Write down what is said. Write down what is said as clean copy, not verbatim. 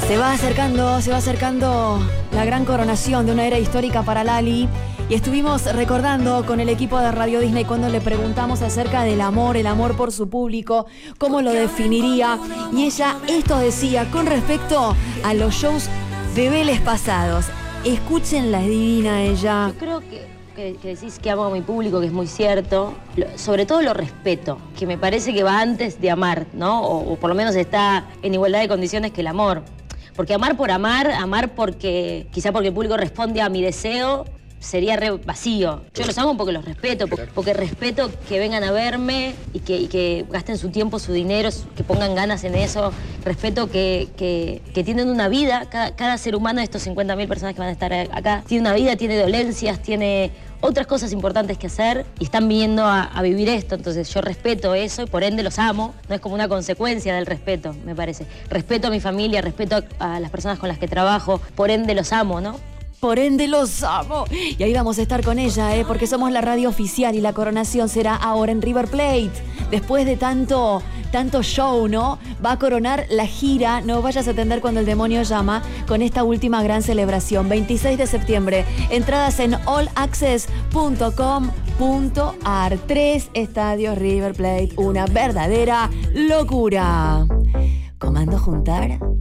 Se va acercando la gran coronación de una era histórica para Lali. Y estuvimos recordando con el equipo de Radio Disney cuando le preguntamos acerca del amor, el amor por su público, cómo lo definiría. Y ella esto decía con respecto a los shows de Vélez pasados. Escúchenla, es divina ella. Yo creo que decís que amo a mi público, que es muy cierto. Sobre todo lo respeto, que me parece que va antes de amar, ¿no? O por lo menos está en igualdad de condiciones que el amor. Porque amar por amar porque quizá porque el público responde a mi deseo, sería re vacío. Yo los amo porque los respeto, porque respeto que vengan a verme y que gasten su tiempo, su dinero, que pongan ganas en eso. Respeto que tienen una vida, cada ser humano de estos 50.000 personas que van a estar acá, tiene una vida, tiene dolencias, tiene otras cosas importantes que hacer y están viniendo a vivir esto. Entonces yo respeto eso y por ende los amo. No es como una consecuencia del respeto, me parece. Respeto a mi familia, respeto a las personas con las que trabajo, por ende los amo, ¿no? Por ende los amo. Y ahí vamos a estar con ella, porque somos la radio oficial y la coronación será ahora en River Plate. Después de tanto show, ¿no? Va a coronar la gira No vayas a atender cuando el demonio llama, con esta última gran celebración. 26 de septiembre. Entradas en allaccess.com.ar. 3 estadios River Plate. Una verdadera locura. ¿Comando juntar?